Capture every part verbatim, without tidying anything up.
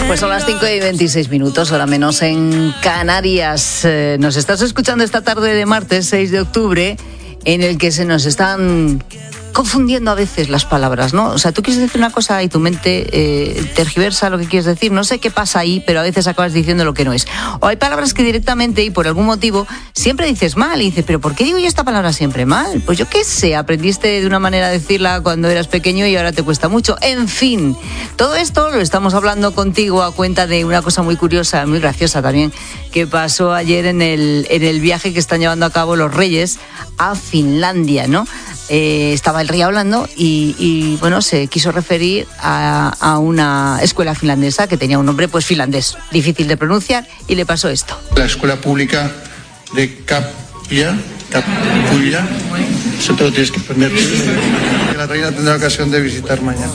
Pues son las cinco y veintiséis minutos, hora menos en Canarias. Eh, nos estás escuchando esta tarde de martes seis de octubre, en el que se nos están confundiendo a veces las palabras, ¿no? O sea, tú quieres decir una cosa y tu mente eh, tergiversa lo que quieres decir. No sé qué pasa ahí, pero a veces acabas diciendo lo que no es. O hay palabras que directamente y por algún motivo siempre dices mal y dices, ¿pero por qué digo yo esta palabra siempre mal? Pues yo qué sé, aprendiste de una manera de decirla cuando eras pequeño y ahora te cuesta mucho. En fin, todo esto lo estamos hablando contigo a cuenta de una cosa muy curiosa, muy graciosa también, que pasó ayer en el, en el viaje que están llevando a cabo los Reyes a Finlandia, ¿no? Eh, estaba el rey hablando y, y bueno, se quiso referir a, a una escuela finlandesa que tenía un nombre pues finlandés, difícil de pronunciar, y le pasó esto. La escuela pública de Capia, Capulla, eso te lo tienes que aprender. La reina tendrá ocasión de visitar mañana.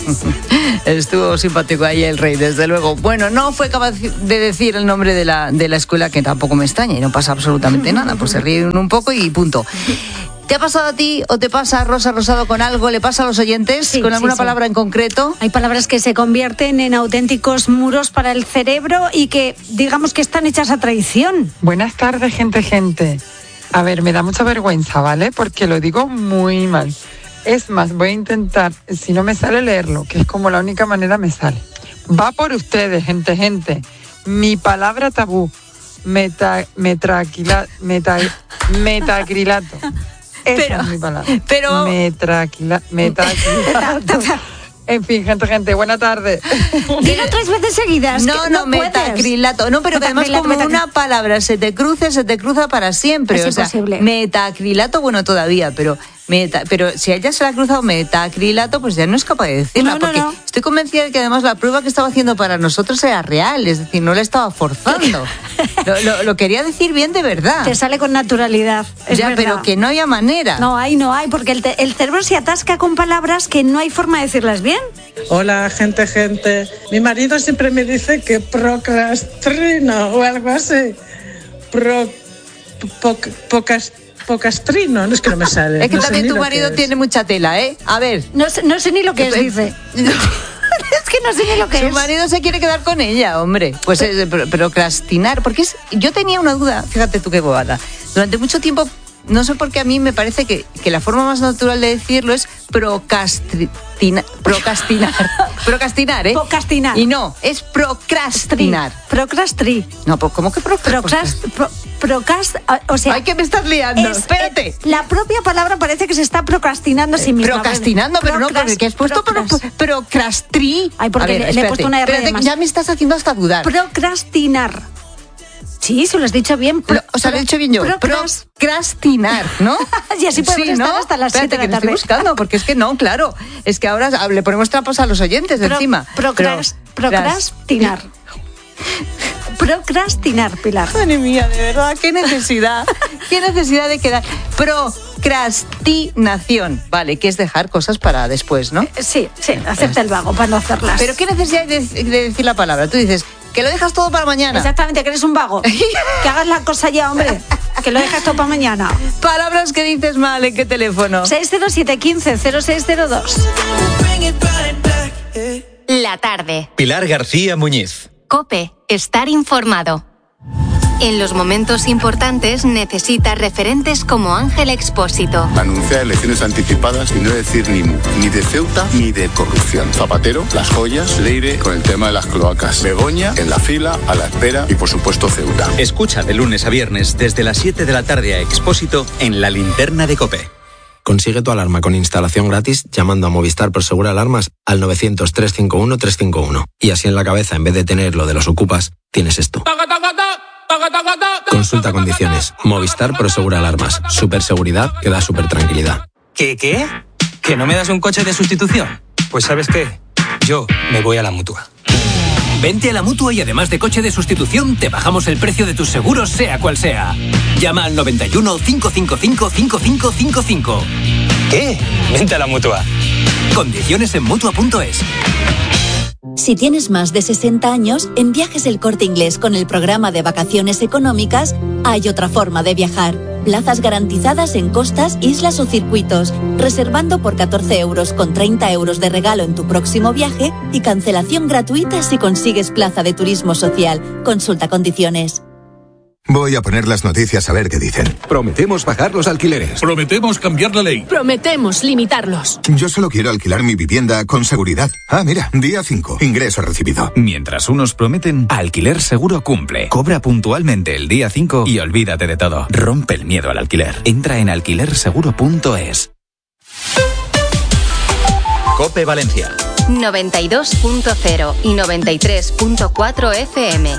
Estuvo simpático ahí el rey, desde luego. Bueno, no fue capaz de decir el nombre de la, de la escuela, que tampoco me extraña, y no pasa absolutamente nada, pues se ríen un poco y punto. ¿Te ha pasado a ti o te pasa, Rosa Rosado, con algo? ¿Le pasa a los oyentes? Sí, ¿con alguna sí, sí. palabra en concreto? Hay palabras que se convierten en auténticos muros para el cerebro y que, digamos, que están hechas a traición. Buenas tardes, gente, gente. A ver, me da mucha vergüenza, ¿vale? Porque lo digo muy mal. Es más, voy a intentar, si no me sale, leerlo, que es como la única manera me sale. Va por ustedes, gente, gente. Mi palabra tabú. Meta, metraquila, meta, metacrilato. Esa pero, es mi palabra. Pero... Metraquila, metacrilato. En fin, gente, gente, buena tarde. Dilo tres veces seguidas. No, no, no metacrilato. No, pero además como una palabra se te cruce, se te cruza para siempre. Es o sea, imposible. Metacrilato, bueno, todavía, pero meta, pero si a ella se le ha cruzado metacrilato, pues ya no es capaz de decirla. No, no, porque no. Estoy convencida de que además la prueba que estaba haciendo para nosotros era real, es decir, no la estaba forzando. lo, lo, lo quería decir bien de verdad. Te sale con naturalidad. Es ya, verdad. pero que no haya manera. No hay, no hay, porque el, te, el cerebro se atasca con palabras que no hay forma de decirlas bien. Hola, gente, gente. Mi marido siempre me dice que procrastino o algo así. Pro, po, pocas, pocastrino, no es que no me sale. Es que no también tu marido tiene mucha tela, ¿eh? A ver. No sé, no sé ni lo que es, dice. Es que no sé ni lo que Su es. Su marido se quiere quedar con ella, hombre. Pues es procrastinar, porque es, yo tenía una duda, fíjate tú qué bobada. Durante mucho tiempo, no sé por qué a mí me parece que, que la forma más natural de decirlo es procrastinar. Procrastinar. Procrastinar, ¿eh? Procrastinar. Y no, es procrastinar. Procrastri. No, pues ¿cómo que procrastinar? Pro, procrast, o sea... Ay, que me estás liando, es, espérate. Eh, la propia palabra parece que se está procrastinando a sí misma. Procrastinando, pero no, porque has puesto procrast... procrastri. Ay, porque ver, le, espérate, le he puesto una R espérate, de más. Ya me estás haciendo hasta dudar. Procrastinar. Sí, se lo has dicho bien. Pro, lo, o sea, lo he dicho bien yo. Procrast... Procrastinar, ¿no? Y así podemos sí, estar ¿no? hasta las Espérate, siete de la tarde. que me estoy buscando, porque es que no, claro. Es que ahora le ponemos trapos a los oyentes de Pro, encima. Procrast, Pro, procrastinar. Procrastinar, Pilar. Madre mía, de verdad, qué necesidad. Qué necesidad de quedar. Procrastinación. Vale, que es dejar cosas para después, ¿no? Eh, sí, sí, acepta el vago para no hacerlas. Pero qué necesidad de, de decir la palabra. Tú dices que lo dejas todo para mañana. Exactamente, que eres un vago. Que hagas la cosa ya, hombre. Que lo dejas todo para mañana. Palabras que dices mal, ¿en qué teléfono? seis cero siete, uno cinco, cero seis cero dos. La tarde. Pilar García Muñiz. COPE. Estar informado. En los momentos importantes necesita referentes como Ángel Expósito. Anunciar elecciones anticipadas y no decir ni mu, ni de Ceuta ni de corrupción. Zapatero, las joyas, Leire con el tema de las cloacas. Begoña en la fila, a la espera y por supuesto Ceuta. Escucha de lunes a viernes desde las siete de la tarde a Expósito en la linterna de COPE. Consigue tu alarma con instalación gratis llamando a Movistar Prosegur Alarmas al novecientos, trescientos cincuenta y uno, trescientos cincuenta y uno. Y así en la cabeza, en vez de tener lo de los ocupas, tienes esto. Consulta condiciones. Movistar Prosegur Alarmas. Superseguridad que da super tranquilidad. ¿Qué, qué? ¿Que no me das un coche de sustitución? Pues ¿sabes qué? Yo me voy a la Mutua. Vente a la Mutua y además de coche de sustitución, te bajamos el precio de tus seguros, sea cual sea. Llama al noventa y uno, cinco cinco cinco, cinco cinco cinco cinco. ¿Qué? Vente a la Mutua. Condiciones en Mutua punto es. Si tienes más de sesenta años, en Viajes El Corte Inglés con el programa de vacaciones económicas, hay otra forma de viajar. Plazas garantizadas en costas, islas o circuitos. Reservando por catorce euros con treinta euros de regalo en tu próximo viaje y cancelación gratuita si consigues plaza de turismo social. Consulta condiciones. Voy a poner las noticias a ver qué dicen. Prometemos bajar los alquileres. Prometemos cambiar la ley. Prometemos limitarlos. Yo solo quiero alquilar mi vivienda con seguridad. Ah, mira, día cinco. Ingreso recibido. Mientras unos prometen, Alquiler Seguro cumple. Cobra puntualmente el día cinco y olvídate de todo. Rompe el miedo al alquiler. Entra en alquiler seguro punto es. COPE Valencia. noventa y dos punto cero y noventa y tres punto cuatro F M.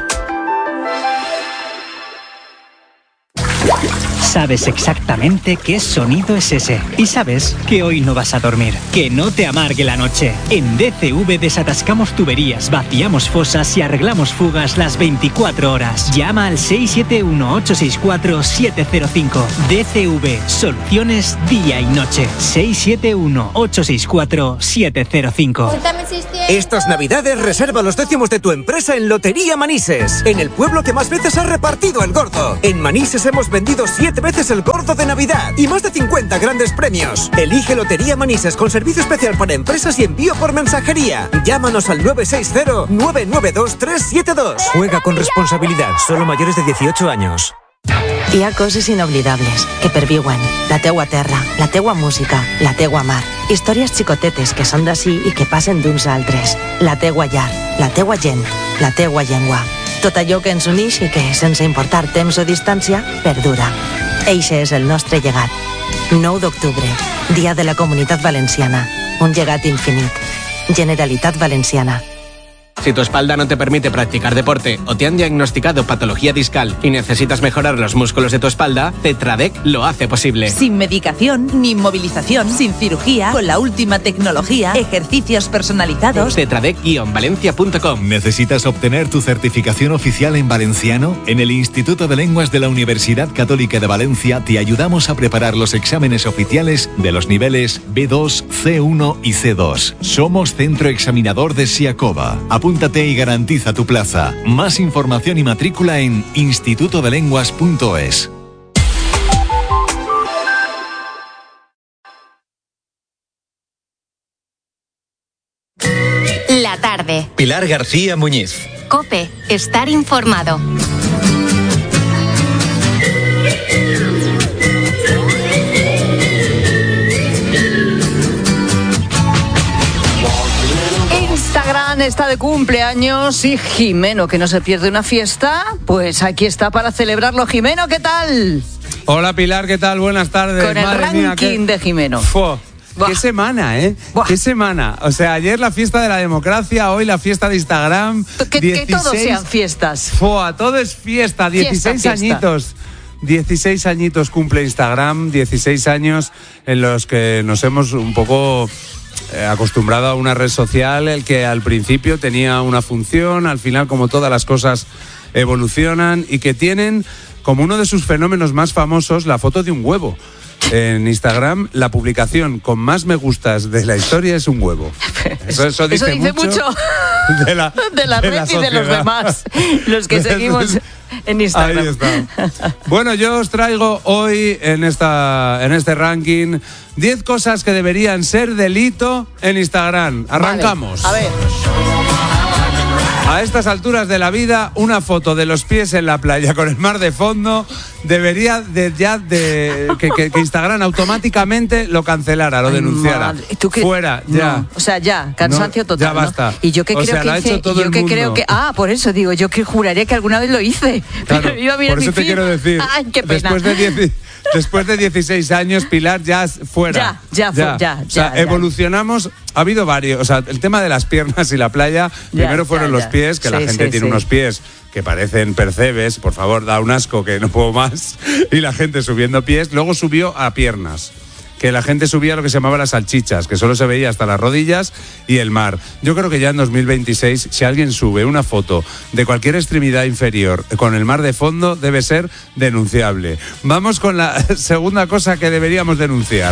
Sabes exactamente qué sonido es ese. Y sabes que hoy no vas a dormir. Que no te amargue la noche. En D C V desatascamos tuberías, vaciamos fosas y arreglamos fugas las veinticuatro horas. Llama al seis siete uno, ocho seis cuatro, siete cero cinco. D C V, soluciones día y noche. seis siete uno, ocho seis cuatro, siete cero cinco. Estas navidades reserva los décimos de tu empresa en Lotería Manises, en el pueblo que más veces ha repartido el gordo. En Manises hemos vendido siete veces el gordo de Navidad y más de cincuenta grandes premios. Elige Lotería Manises con servicio especial para empresas y envío por mensajería. Llámanos al nueve seis cero, nueve nueve dos, tres siete dos. Juega con responsabilidad, solo mayores de dieciocho años. Hi ha coses inoblidables que perviuen. La teua terra, la teua música, la teua mar. Històries xicotetes que són d'ací i que passen d'uns a altres. La teua llar, la teua gent, la teua llengua. Tot allò que ens uneix i que, sense importar temps o distància, perdura. Eixe és el nostre llegat. nou d'octubre, Dia de la Comunitat Valenciana. Un llegat infinit. Generalitat Valenciana. Si tu espalda no te permite practicar deporte o te han diagnosticado patología discal y necesitas mejorar los músculos de tu espalda, Tetradec lo hace posible. Sin medicación ni inmovilización, sin cirugía, con la última tecnología, ejercicios personalizados. Tetradec guion valencia punto com. ¿Necesitas obtener tu certificación oficial en valenciano? En el Instituto de Lenguas de la Universidad Católica de Valencia te ayudamos a preparar los exámenes oficiales de los niveles B dos, C uno y C dos. Somos centro examinador de Siacoba. Apúntate y garantiza tu plaza. Más información y matrícula en instituto de lenguas punto es. La tarde. Pilar García Muñiz. COPE. Estar informado. Instagram está de cumpleaños y Jimeno, que no se pierde una fiesta, pues aquí está para celebrarlo. Jimeno, ¿qué tal? Hola Pilar, ¿qué tal? Buenas tardes. Con el Madre ranking mía, qué... de Jimeno. Fua. ¡Qué semana, eh! Buah. ¡Qué semana! O sea, ayer la fiesta de la democracia, hoy la fiesta de Instagram. Que, dieciséis... que todos sean fiestas. ¡Fua! Todo es fiesta. dieciséis fiesta, fiesta. añitos. dieciséis añitos cumple Instagram, dieciséis años en los que nos hemos un poco eh, acostumbrado a una red social, el que al principio tenía una función, al final, como todas las cosas, evolucionan y que tienen como uno de sus fenómenos más famosos la foto de un huevo. En Instagram, la publicación con más me gustas de la historia es un huevo. Eso, eso dice, eso dice mucho, mucho de la, de la red y de los demás, los que seguimos en Instagram. Ahí está. Bueno, yo os traigo hoy en, esta, en este ranking diez cosas que deberían ser delito en Instagram. Arrancamos. Vale, a ver. A estas alturas de la vida, una foto de los pies en la playa con el mar de fondo debería de ya de que, que, que Instagram automáticamente lo cancelara, lo Ay, denunciara. ¿Tú qué? Fuera, ya. No, o sea, ya, cansancio no, total. Ya basta. ¿no? Y yo que o creo sea, que lo ha hice, hecho todo yo el que mundo. creo que ah, por eso digo, yo que juraría que alguna vez lo hice. Claro, pero iba a mirar por eso mi te feed. quiero decir. Ay, qué pena. Después de diez, después de dieciséis años, Pilar, ya fuera. Ya, ya, ya, ya, o sea, ya evolucionamos. Ha habido varios, o sea, el tema de las piernas y la playa, ya, primero fueron ya, los ya. pies, que sí, la gente sí, tiene sí. unos pies que parecen percebes, por favor, da un asco que no puedo más, y la gente subiendo pies, luego subió a piernas, que la gente subía lo que se llamaba las salchichas, que solo se veía hasta las rodillas y el mar. Yo creo que ya en dos mil veintiséis, si alguien sube una foto de cualquier extremidad inferior con el mar de fondo, debe ser denunciable. Vamos con la segunda cosa que deberíamos denunciar.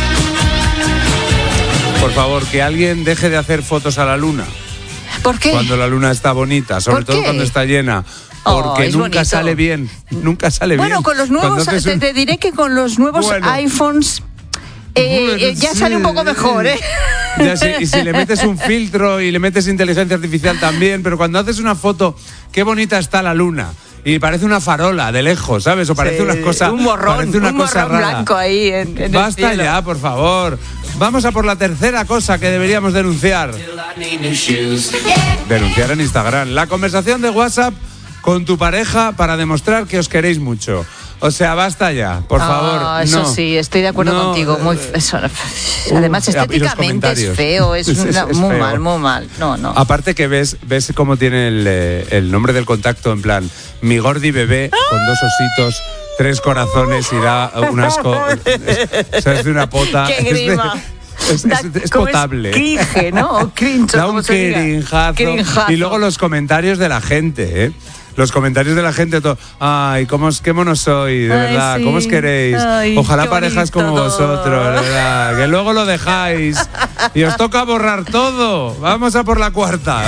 Por favor, que alguien deje de hacer fotos a la luna. ¿Por qué? Cuando la luna está bonita, sobre todo cuando está llena. porque oh, nunca bonito. sale bien, nunca sale bueno, bien. Bueno, con los nuevos, te, un... te diré que con los nuevos bueno. iPhones eh, bueno, eh, ya sí. sale un poco mejor, ¿eh? Ya, sí, y si le metes un filtro y le metes inteligencia artificial también, pero cuando haces una foto, qué bonita está la luna. Y parece una farola de lejos, ¿sabes? O parece sí, una cosa, un morrón, parece una un cosa morrón rara. Blanco ahí en, en Basta el ya, por favor. Vamos a por la tercera cosa que deberíamos denunciar. Denunciar en Instagram. La conversación de WhatsApp con tu pareja para demostrar que os queréis mucho. O sea, basta ya, por ah, favor. Eso no. sí, estoy de acuerdo no, contigo. Muy, eso, además, uh, estéticamente es feo, es, una, es, es muy feo. mal, muy mal. No, no. Aparte que ves, ves cómo tiene el, el nombre del contacto, en plan, mi gordi bebé con dos ositos, tres corazones y da un asco. O sea, es de una pota. ¡Qué grima! Es, es, es, es potable. Es cringe, ¿no? O cringe, da un crinjazo. Y luego los comentarios de la gente, ¿eh? Los comentarios de la gente, todo, ay, cómo es, qué monos soy, de ay, verdad, sí. cómo os queréis. Ay, ojalá parejas como todo. vosotros, de verdad, que luego lo dejáis y os toca borrar todo. Vamos a por la cuarta.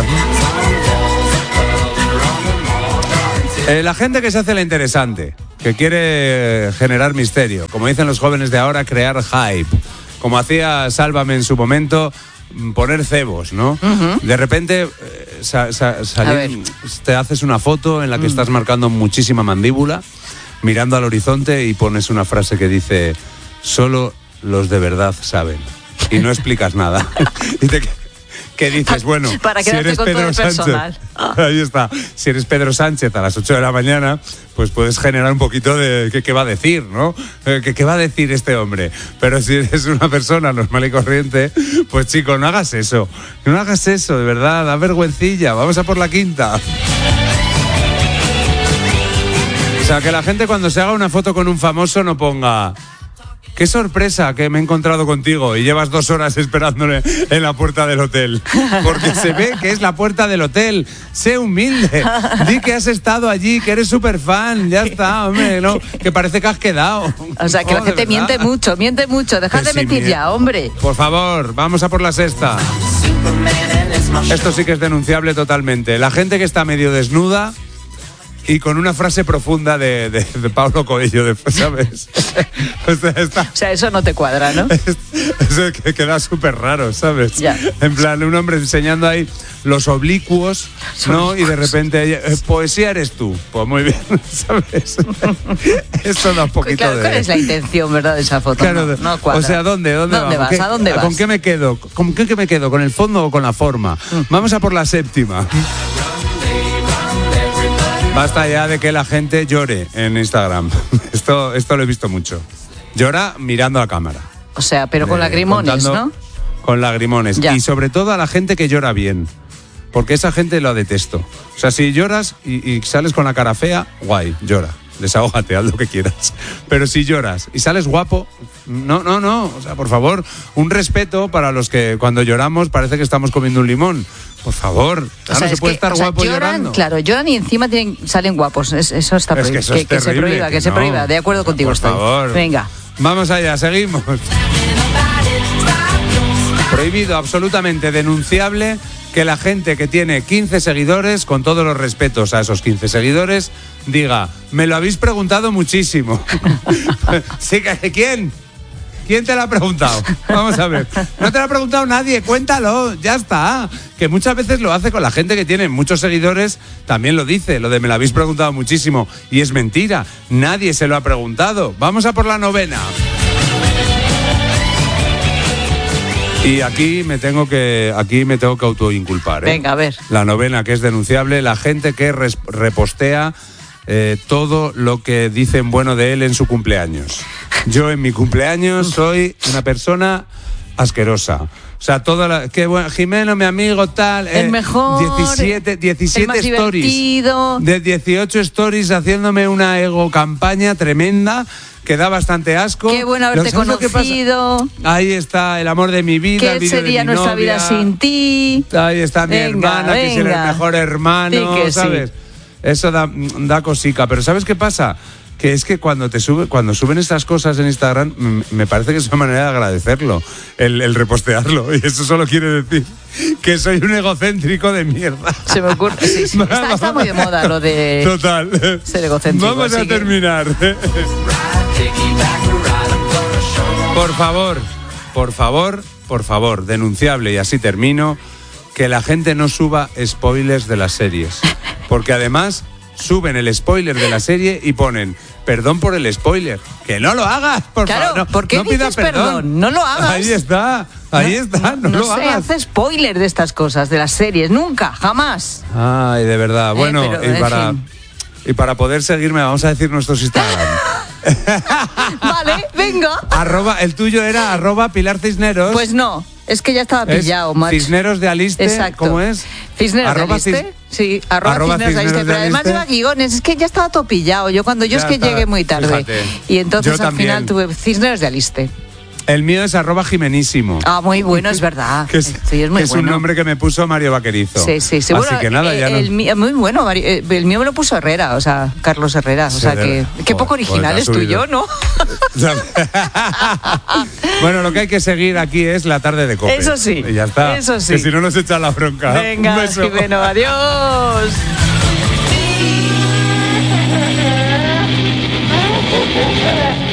Eh, la gente que se hace la interesante, que quiere generar misterio, como dicen los jóvenes de ahora, crear hype, como hacía Sálvame en su momento, poner cebos, ¿no? Uh-huh. De repente eh, sa- sa- salir, te haces una foto en la que uh-huh. estás marcando muchísima mandíbula, mirando al horizonte y pones una frase que dice, solo los de verdad saben. Y no explicas nada. y te, ¿Qué dices? Bueno, para si eres con Pedro todo el Sánchez, ahí está. Si eres Pedro Sánchez a las ocho de la mañana, pues puedes generar un poquito de qué, qué va a decir, ¿no? ¿Qué, ¿Qué va a decir este hombre? Pero si eres una persona normal y corriente, pues chico, no hagas eso. No hagas eso, de verdad, da vergüencilla. Vamos a por la quinta. O sea, que la gente cuando se haga una foto con un famoso no ponga... Qué sorpresa que me he encontrado contigo y llevas dos horas esperándole en la puerta del hotel. Porque se ve que es la puerta del hotel. Sé humilde. Di que has estado allí, que eres súper fan. Ya está, hombre, ¿no? Que parece que has quedado. O sea, que no, la gente miente mucho, miente mucho. Dejad de sí, mentir miente. ya, hombre. Por favor, vamos a por la sexta. Esto sí que es denunciable totalmente. La gente que está medio desnuda y con una frase profunda de, de, de Pablo Coelho, de, ¿sabes? O sea, está, o sea, eso no te cuadra, ¿no? Eso que queda súper raro, ¿sabes? Ya. En plan, un hombre enseñando ahí los oblicuos, ¿no? Y de repente, poesía eres tú. Pues muy bien, ¿sabes? Esto da un poquito claro, de... ¿Cuál es la intención, verdad, de esa foto? Claro, no, no cuadra. O sea, ¿dónde? ¿Dónde, ¿Dónde vamos? vas? ¿Qué, ¿A dónde vas? ¿Con qué me quedo? ¿Con qué me quedo? ¿Con el fondo o con la forma? Mm. Vamos a por la séptima. Basta ya de que la gente llore en Instagram. Esto, esto lo he visto mucho. Llora mirando a cámara. O sea, pero con eh, lagrimones, ¿no? Con lagrimones. Ya. Y sobre todo a la gente que llora bien. Porque esa gente lo detesto. O sea, si lloras y, y sales con la cara fea, guay, llora. Desahógate, haz lo que quieras. Pero si lloras y sales guapo, no, no, no. O sea, por favor, un respeto para los que cuando lloramos parece que estamos comiendo un limón. Por favor, o sea, no se puede que, estar o sea, guapo lloran, llorando. Claro, lloran y encima tienen, salen guapos. Es, eso está prohibido. Es que, eso que, es que se prohíba, que, que no. se prohíba. De acuerdo contigo por estoy. Favor. Venga. Vamos allá, seguimos. Prohibido, absolutamente denunciable que la gente que tiene quince seguidores, con todos los respetos a esos quince seguidores, diga, me lo habéis preguntado muchísimo. ¿Sí, ¿quién? ¿Quién te lo ha preguntado? Vamos a ver. No te lo ha preguntado nadie, cuéntalo, ya está. Que muchas veces lo hace con la gente que tiene muchos seguidores, también lo dice, lo de me lo habéis preguntado muchísimo. Y es mentira, nadie se lo ha preguntado. Vamos a por la novena. Y aquí me tengo que aquí me tengo que autoinculpar, ¿eh? Venga, a ver. La novena, que es denunciable, la gente que res, repostea eh, todo lo que dicen bueno de él en su cumpleaños. Yo en mi cumpleaños soy una persona asquerosa. O sea, toda la... Que bueno, Jimeno, mi amigo, tal... El eh, mejor... diecisiete, diecisiete el más stories. Divertido. De dieciocho stories haciéndome una ego campaña tremenda que da bastante asco. Qué bueno haberte conocido. Ahí está el amor de mi vida. ¿Qué sería nuestra novia. vida sin ti? Ahí está mi venga, hermana, venga. que es el mejor hermano, sí ¿sabes? Sí. Eso da, da cosica. Pero ¿sabes qué pasa? que es que cuando te sube, cuando suben estas cosas en Instagram, m- me parece que es una manera de agradecerlo, el, el repostearlo. Y eso solo quiere decir que soy un egocéntrico de mierda. Se me ocurre. Sí, sí. Está, está muy de moda lo de Total. ser egocéntrico. Vamos a que... terminar. Por favor, por favor, por favor, denunciable, y así termino, que la gente no suba spoilers de las series. Porque además suben el spoiler de la serie y ponen, perdón por el spoiler. Que no lo hagas, por claro, favor. No, ¿por qué no dices pidas perdón? perdón? No lo hagas. Ahí está, ahí no, está, no, no lo se hagas. hace spoiler de estas cosas, de las series, nunca, jamás. Ay, de verdad. Bueno, eh, pero, y para... fin. Y para poder seguirme, vamos a decir nuestros Instagram. Vale, venga. Arroba, el tuyo era arroba Pilar Cisneros. Pues no, es que ya estaba Es pillado, macho. Cisneros de Aliste. Exacto. ¿Cómo es? Cisneros Arroba de Aliste. cis- Sí, arroba, arroba Cisneros de Aliste. Cisneros de Pero además Aliste. lleva guiones, es que ya estaba todo pillado. Yo cuando yo Ya es que está, llegué muy tarde. fíjate. Y entonces Yo al también. final tuve Cisneros de Aliste. El mío es arroba Jimenísimo. Ah, muy bueno, es verdad. Que es, sí, es muy que es bueno. un nombre que me puso Mario Vaquerizo. Sí, sí, sí. Así Bueno, que nada, eh, ya no... el mío, muy bueno, Mari- eh, el mío me lo puso Herrera, o sea, Carlos Herrera. O sea, Herrera. que qué poco Joder, original pues es te ha tuyo, subido. ¿no? Bueno, lo que hay que seguir aquí es la tarde de COPE. Eso sí, Y ya está. eso sí. Que si no nos echan la bronca. Venga, Un beso. Jimeno, adiós.